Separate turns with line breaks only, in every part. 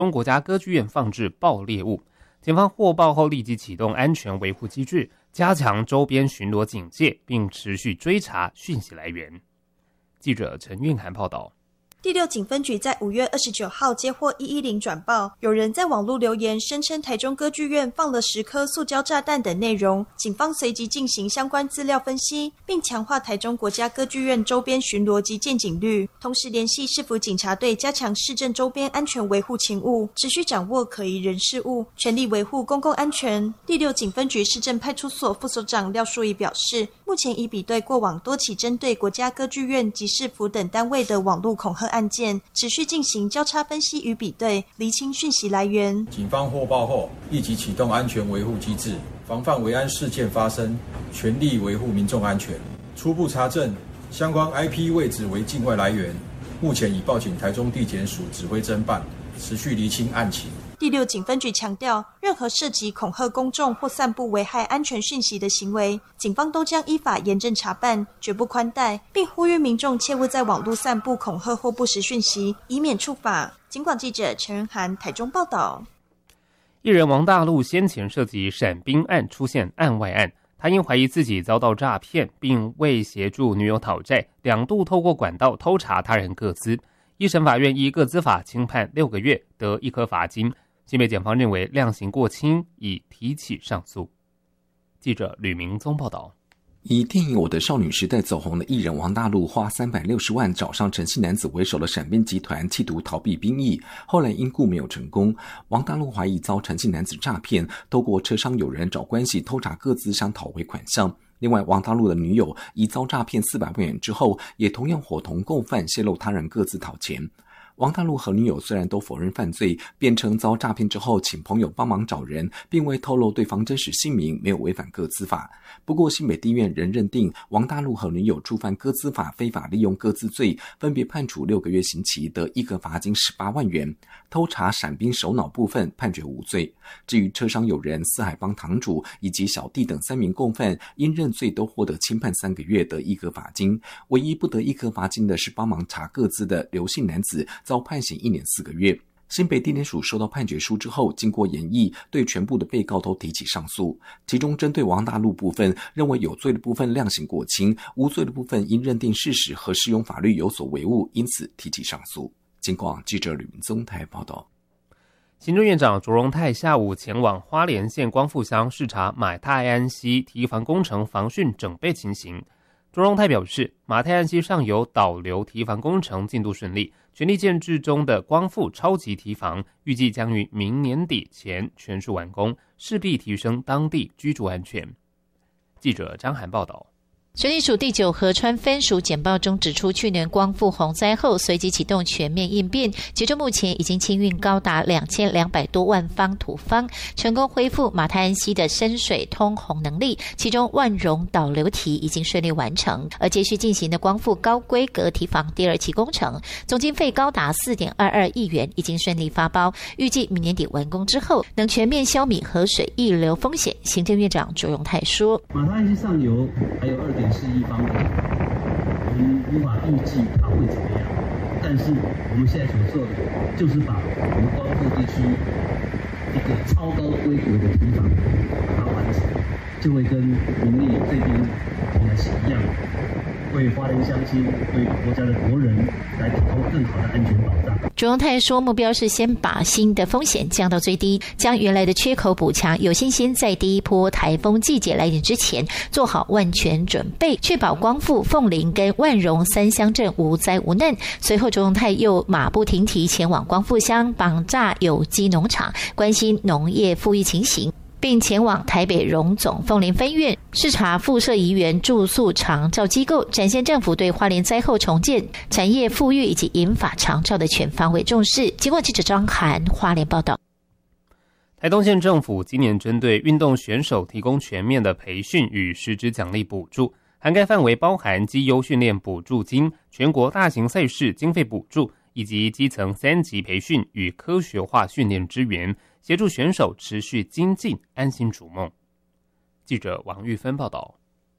中国家歌剧院放置爆裂物，警方获报后立即启动安全维护机制，加强周边巡逻警戒，并持续追查讯息来源。记者陈韵涵报道。
第6警分局在5月29号接获110转报，有人在网络留言声称台中歌剧院放了10颗塑胶炸弹等内容，警方随即进行相关资料分析，并强化台中国家歌剧院周边巡逻及见警率，同时联系市府警察队加强市政周边安全维护勤务，持续掌握可疑人事物，全力维护公共安全。第6警分局市政派出所副所长廖淑仪表示，目前已比对过往多起针对国家歌剧院及市府等单位的网络恐吓案件，持续进行交叉分析与比对，厘清讯息来源。
警方获报后，立即启动安全维护机制，防范危安事件发生，全力维护民众安全。初步查证，相关 IP 位置为境外来源，目前已报请台中地检署指挥侦办，持续厘清案情。
第6警分局强调，任何涉及恐吓公众或散布危害安全讯息的行为，警方都将依法严正查办，绝不宽待，并呼吁民众切勿在网络散布恐吓或不实讯息，以免触法。警广记者陈仁涵台中报道。
艺人王大陆先前涉及闪兵案出现案外案，他因怀疑自己遭到诈骗，并为协助女友讨债，2度透过管道偷查他人个资。一审法院依个资法轻判6个月，得1颗罚金。新北检方认为量刑过轻，已提起上诉。记者吕明宗报道。
以电影《我的少女时代》走红的艺人王大陆花360万找上陈姓男子为首的闪兵集团，企图逃避兵役，后来因故没有成功。王大陆怀疑遭陈姓男子诈骗，透过车商友人找关系偷查各自，想讨回款项。另外，王大陆的女友疑遭诈骗400万元之后，也同样伙同共犯泄露他人各自讨钱。王大陆和女友虽然都否认犯罪，辩称遭诈骗之后请朋友帮忙找人，并未透露对方真实姓名，没有违反个资法。不过新北地院仍认定王大陆和女友触犯个资法非法利用个资罪，分别判处6个月刑期，得1个罚金18万元。偷查闪兵首脑部分判决无罪。至于车商友人、四海帮堂主以及小弟等3名共犯，因认罪都获得轻判3个月，得1个罚金。唯一不得1颗罚金的是帮忙查个资的刘姓男子，遭判刑1年4个月。新北地检署收到判决书之后，经过研议，对全部的被告都提起上诉。其中针对王大陆部分，认为有罪的部分量刑过轻，无罪的部分因认定事实和适用法律有所违误，因此提起上诉。警广记者吕明宗台报道。
行政院长卓荣泰下午前往花莲县光复乡视察马太安溪堤防工程防汛整备情形。卓荣泰表示，马太安溪上游导流堤防工程进度顺利，全力建制中的光复超级堤防预计将于明年底前全数完工，势必提升当地居住安全。记者张涵报道。
水利署第9河川分署简报中指出，去年光复洪灾后，随即启动全面应变，截至目前已经清运高达2200多万方土方，成功恢复马太安溪的深水通洪能力，其中万荣导流堤已经顺利完成，而接续进行的光复高规格堤防第2期工程，总经费高达4.22亿元，已经顺利发包，预计明年底完工之后，能全面消弭河水溢流风险。行政院长卓荣泰说，
马太安溪上游还有2.4亿方米，我们无法预计它会怎么样，但是我们现在所做的就是把我们光复地区一个超高规格的堤防把它完成，就会跟民意这边应该是一样的，为花莲乡亲、为国家的国人来提供更好的安全保障。
卓荣泰说，目标是先把新的风险降到最低，将原来的缺口补强，有信心在第一波台风季节来临之前做好万全准备，确保光复、凤林跟万荣3乡镇无灾无难。随后卓荣泰又马不停蹄前往光复乡绑架有机农场，关心农业富裕情形，并前往台北荣总凤林分院视察附设宜园住宿长照机构，展现政府对花莲灾后重建、产业富裕以及银发长照的全方位重视。经过记者张涵花莲报道。
台东县政府今年针对运动选手提供全面的培训与实质奖励补助，涵盖范围包含绩优训练补助金、全国大型赛事经费补助，以及基层3级培训与科学化训练支援，协助选手持续精进，安心逐梦。记者王玉芬报道。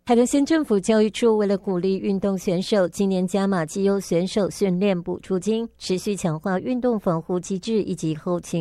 台中县政府教育处为了鼓励运动选手，今年加码绩优选手训练补助金，持续强化运动防护机制以及后勤